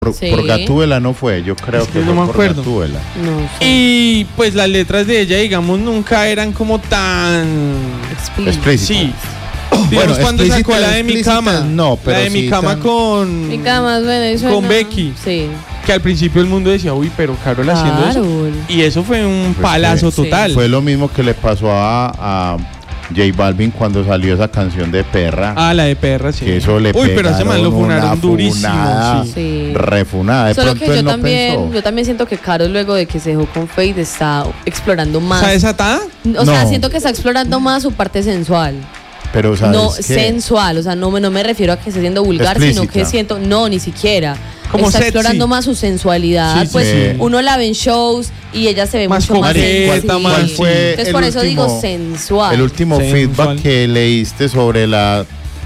Por Gatúbela no fue, yo creo que no me acuerdo. Gatúbela. No sé. Y pues las letras de ella, digamos, nunca eran como tan Explícitas. Sí. Digamos, cuando sacó la de Mi Cama. No, pero la de Mi Cama con Mi Cama suena. con Becky. Sí. Que al principio el mundo decía, uy, pero Karol haciendo eso. Y eso fue un palazo total. Fue lo mismo que le pasó a J Balvin cuando salió esa canción de Perra. Ah, la de Perra, sí. Que eso le pero ese man lo funaron durísimo. Sí. Refunada. De Solo pronto que él no pensó. yo también siento que Karol, luego de que se dejó con Feid, está explorando más. ¿Está desatada? O sea, siento que está explorando más su parte sensual. Pero, ¿sabes no qué? Sensual, o sea, no me refiero a que esté siendo vulgar, Explícita. sino que siento, no, ni siquiera. Como está sexy. explorando más su sensualidad. Sí, pues sí. uno la ve en shows y ella se ve Más mucho más coqueta, sensual. más- ¿Cuál fue Entonces el por eso último- digo sensual. El último Sensual. feedback que leíste sobre la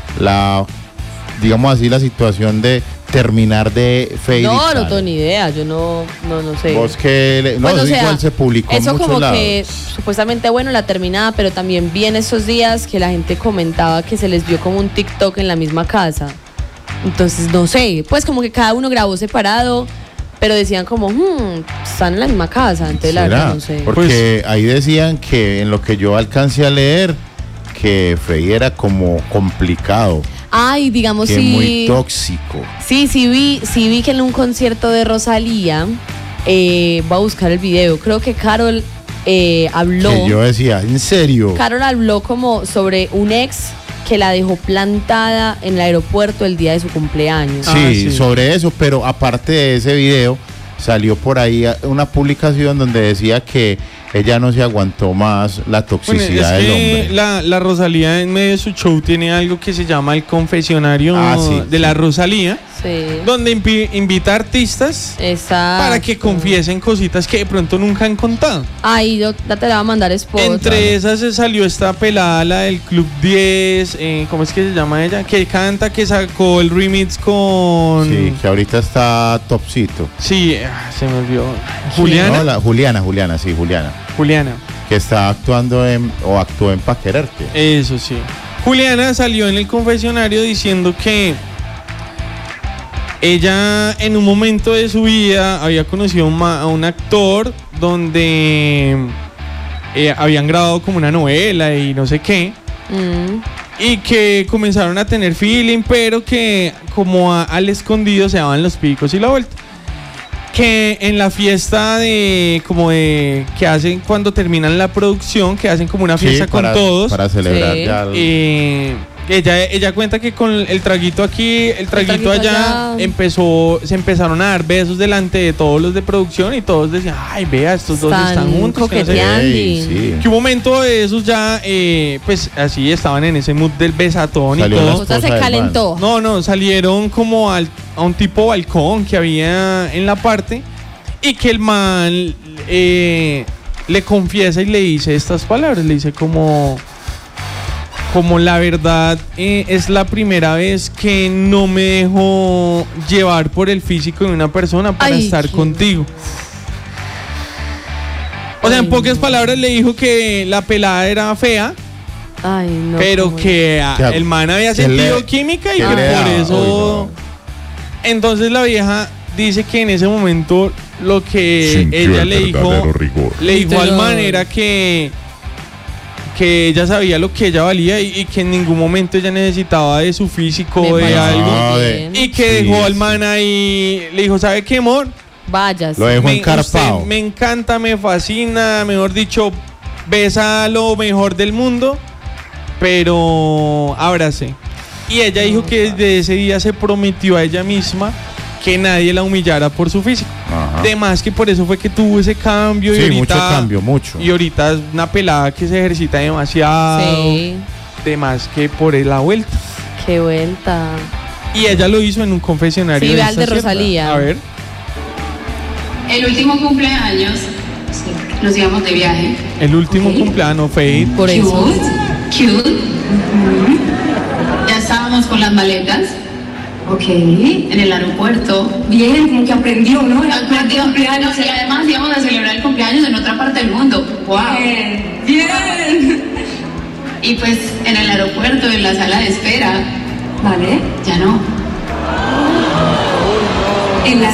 digamos así, la situación de terminar de Feid? No tengo ni idea, yo no sé. Vos que no, Pues, o sea, igual se publicó en eso muchos como lados. que supuestamente bueno la terminada, pero también vi en esos días que la gente comentaba que se les vio como un TikTok en la misma casa. Entonces no sé, pues como que cada uno grabó separado, pero decían como están en la misma casa, entonces la ¿Será? verdad no sé. Porque ahí decían que en lo que yo alcancé a leer que Feid era como complicado, Ay, digamos que sí. muy tóxico. Sí vi que en un concierto de Rosalía, voy a buscar el video, creo que Karol habló. Que yo decía, ¿en serio? Karol habló como sobre un ex que la dejó plantada en el aeropuerto el día de su cumpleaños. Sí, sobre eso, pero aparte de ese video, salió por ahí una publicación donde decía que ella no se aguantó más la toxicidad del hombre. La Rosalía en medio de su show tiene algo que se llama el confesionario de la Rosalía, Sí. donde invita artistas Exacto. para que confiesen cositas que de pronto nunca han contado. Ay, yo ya te la voy a mandar spot. Entre esas se salió esta pelada, la del Club 10, ¿cómo es que se llama ella? Que canta, que sacó el remix con... Sí, que ahorita está topcito. Sí, se me olvidó. ¿Juliana? No, Juliana, sí, Juliana. Que está actuando actuó en Pa' Quererte. Eso sí. Juliana salió en el confesionario diciendo que ella en un momento de su vida había conocido a un actor donde habían grabado como una novela y no sé qué. Y que comenzaron a tener feeling, pero que como al escondido se daban los picos y la vuelta. Que en la fiesta que hacen cuando terminan la producción, que hacen como una fiesta con todos. Para celebrar ya ella cuenta que con el traguito aquí, el traguito allá, se empezaron a dar besos delante de todos los de producción y todos decían, ay, vea, estos dos están juntos. Que no sé qué. Que un momento de esos ya, pues así estaban en ese mood del besatón y todo. O sea, se calentó. No, salieron como a un tipo balcón que había en la parte y que el man le confiesa y le dice estas palabras, le dice como la verdad es la primera vez que no me dejo llevar por el físico de una persona para estar contigo. O sea, en pocas palabras le dijo que la pelada era fea. Ay, no, pero que el man había sentido química y por eso. Entonces la vieja dice que en ese momento lo que ella le dijo al man era que ella sabía lo que ella valía y que en ningún momento ella necesitaba de su físico o de algo. Y que dejó al man ahí, le dijo, ¿sabe qué, amor? Vayas. Lo dejó encarpado. Me encanta, me fascina, mejor dicho, besa lo mejor del mundo, pero ábrase. Y ella dijo que desde ese día se prometió a ella misma que nadie la humillara por su físico. Además que por eso fue que tuvo ese cambio. Sí, y ahorita, mucho cambio, mucho. Y ahorita es una pelada que se ejercita demasiado. Sí. Además que por la vuelta. Qué vuelta. Y ella lo hizo en un confesionario. Sí, de ve al esta de cierta. Rosalía. A ver. El último cumpleaños nos íbamos de viaje. El último cumpleaños, Feid. Por eso. Cute. Ya estábamos con las maletas. Ok. En el aeropuerto. Bien, como que aprendió, ¿no? Aprendió cumpleaños y además íbamos a celebrar el cumpleaños en otra parte del mundo. ¡Wow! Bien. Y pues en el aeropuerto, en la sala de espera. Vale. Ya no. en la